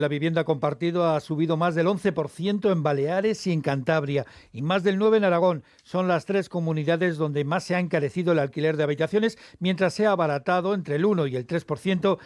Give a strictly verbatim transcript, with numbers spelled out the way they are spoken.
La vivienda compartido ha subido más del once por ciento en Baleares y en Cantabria y más del nueve por ciento en Aragón. Son las tres comunidades donde más se ha encarecido el alquiler de habitaciones, mientras se ha abaratado entre el uno y el tres por ciento